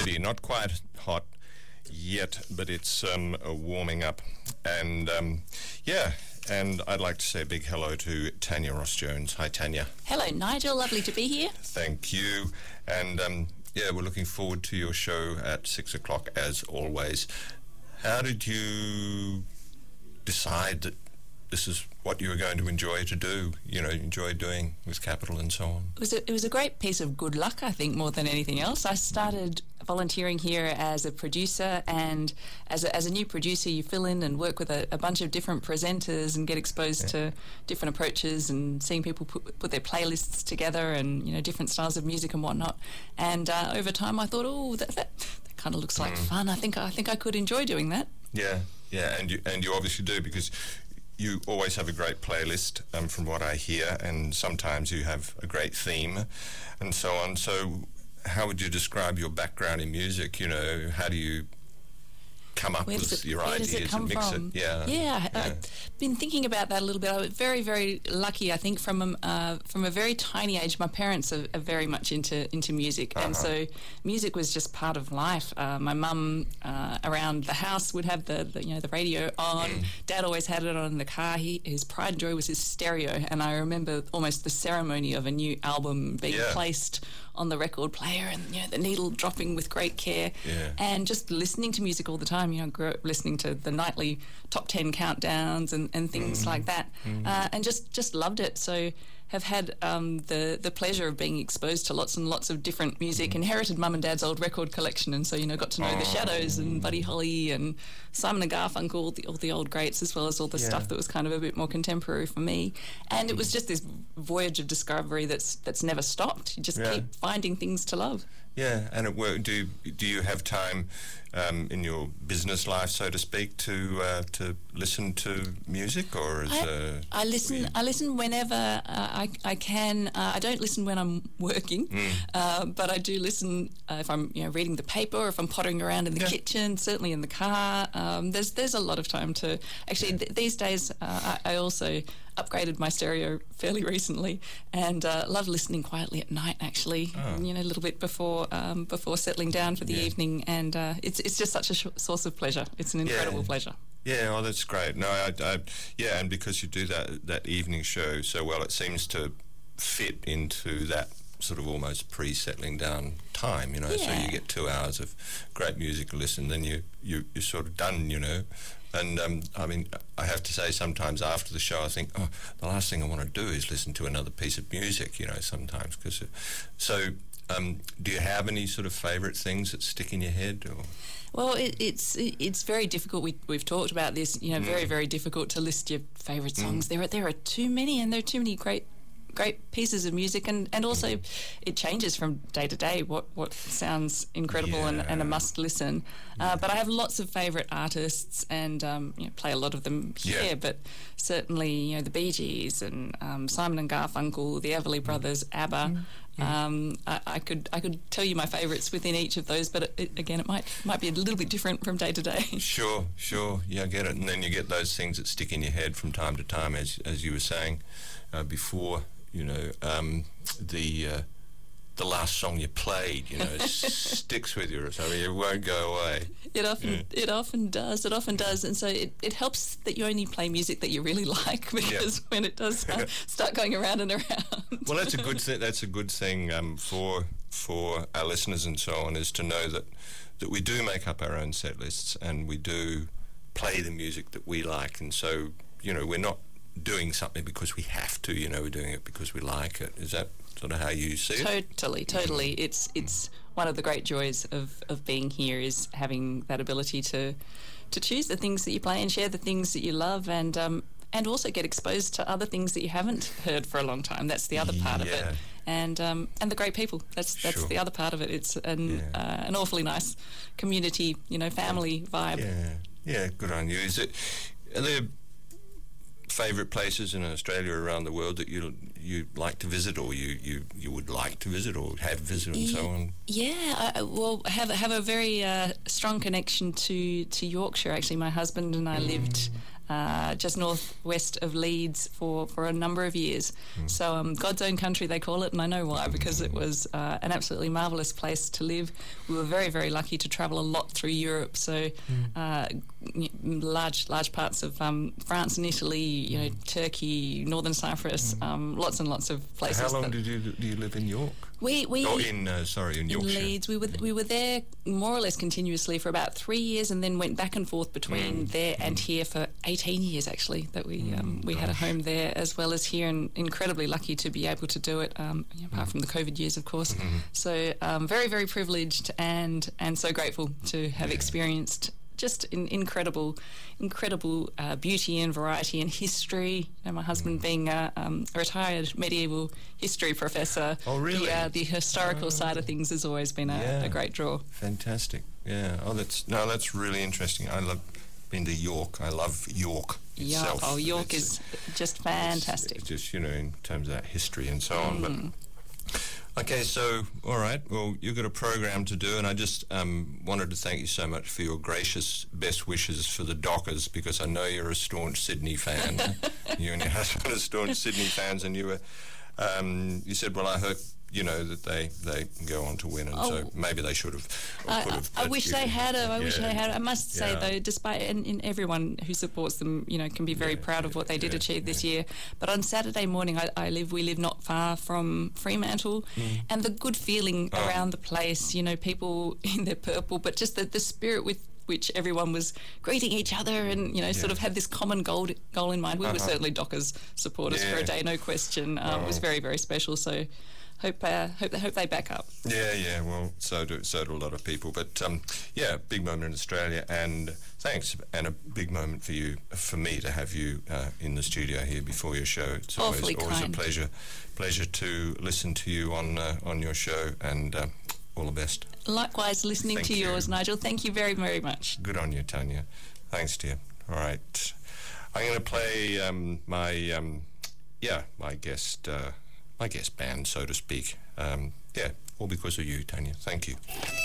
already. Not quite hot yet, but it's warming up. And and I'd like to say a big hello to Tanya Ross-Jones. Hi, Tanya. Hello, Nigel. Lovely to be here. Thank you. And we're looking forward to your show at 6 o'clock as always. How did you decide that this is what you were going to enjoy to do, enjoy doing with Capital and so on? It was a great piece of good luck, I think, more than anything else. I started volunteering here as a producer, and as a new producer, you fill in and work with a bunch of different presenters and get exposed to different approaches and seeing people put their playlists together and, different styles of music and whatnot. And over time, I thought, that kind of looks like fun. I think I could enjoy doing that. Yeah, and you obviously do, because you always have a great playlist, from what I hear, and sometimes you have a great theme and so on. So how would you describe your background in music? How do you come up with your ideas and mix it? I've been thinking about that a little bit. I was very, very lucky, I think, from a very tiny age. My parents are very much into music, and so music was just part of life. My mum around the house would have the radio on. Dad always had it on in the car. His pride and joy was his stereo, and I remember almost the ceremony of a new album being placed on the record player, and the needle dropping with great care, and just listening to music all the time. I grew up listening to the nightly top 10 countdowns and things like that, and just loved it. So have had the pleasure of being exposed to lots and lots of different music. Inherited Mum and Dad's old record collection, and so got to know the Shadows and Buddy Holly and Simon and Garfunkel, all the old greats, as well as all the stuff that was kind of a bit more contemporary for me. And it was just this voyage of discovery that's never stopped. You just keep finding things to love. Yeah, and at work, do you have time in your business life, so to speak, to listen to music, or I listen whenever I can. I don't listen when I'm working, but I do listen if I'm reading the paper, or if I'm pottering around in the kitchen, certainly in the car. There's a lot of time to actually. These days, I also upgraded my stereo fairly recently, and love listening quietly at night. Actually, a little bit before settling down for the evening, and it's just such a source of pleasure. It's an incredible pleasure. Yeah, that's great. No, and because you do that evening show so well, it seems to fit into that sort of almost pre-settling down time, so you get 2 hours of great music to listen, then you're sort of done, And I have to say, sometimes after the show, I think, the last thing I want to do is listen to another piece of music, sometimes. Do you have any sort of favourite things that stick in your head? Or? Well, it's very difficult. We've talked about this. Very, very difficult to list your favourite songs. There are too many, and there are too many great pieces of music, and also it changes from day to day what sounds incredible and a must listen. But I have lots of favourite artists, and play a lot of them here, but certainly the Bee Gees and Simon and Garfunkel, the Everly Brothers, ABBA. I could tell you my favourites within each of those, but it might be a little bit different from day to day. Sure, yeah, I get it. And then you get those things that stick in your head from time to time, as you were saying before. The last song you played, sticks with you, so it won't go away. It often does. It often does, and so it helps that you only play music that you really like, because when it does start going around and around. Well, that's a good thing. That's a good thing for our listeners and so on, is to know that we do make up our own set lists, and we do play the music that we like, and so we're not doing something because we have to, we're doing it because we like it. Is that sort of how you see it? Totally. It's one of the great joys of being here, is having that ability to choose the things that you play and share the things that you love, and also get exposed to other things that you haven't heard for a long time. That's the other part of it. And the great people. That's the other part of it. It's an awfully nice community, family vibe. Yeah, good on you. Are there favourite places in Australia or around the world that you like to visit, or you would like to visit, or have visited, and so on? Yeah, I have a very strong connection to Yorkshire. Actually, my husband and I lived just northwest of Leeds for a number of years. So God's own country, they call it, and I know why, because it was an absolutely marvellous place to live. We were very, very lucky to travel a lot through Europe, so large parts of France and Italy, Turkey, Northern Cyprus, lots and lots of places. How long do you live in York? In Yorkshire. In Leeds. We were there more or less continuously for about 3 years, and then went back and forth between there and here for 18 years actually. That we had a home there as well as here, and incredibly lucky to be able to do it. Apart from the COVID years, of course. So very, very privileged and so grateful to have experienced just incredible beauty and variety and history. My husband being a retired medieval history professor. Oh, really? The historical side of things has always been a great draw. Fantastic. Yeah. Oh, that's really interesting. I love been to York. I love York itself. Oh, York is just fantastic. It's just in terms of that history and so on. But okay, so, all right, well, you've got a program to do, and I just wanted to thank you so much for your gracious best wishes for the Dockers, because I know you're a staunch Sydney fan. You and your husband are staunch Sydney fans, and you said, well, I hope, that they go on to win, and so maybe they should have. I wish they had. I must say, though, despite and everyone who supports them, can be very proud of what they did achieve this year. But on Saturday morning, we live not far from Fremantle, and the good feeling around the place. People in their purple, but just the spirit with which everyone was greeting each other, and sort of had this common goal in mind. We were certainly Dockers supporters for a day, no question. It was very, very special. So. Hope they back up. Yeah. Well, so do a lot of people. But big moment in Australia, and thanks, and a big moment for me to have you in the studio here before your show. It's always a pleasure to listen to you on your show, and all the best. Likewise, listening to yours, Nigel. Thank you very, very much. Good on you, Tanya. Thanks, dear. All right, I'm going to play my guest band, so to speak. All because of you, Tanya. Thank you.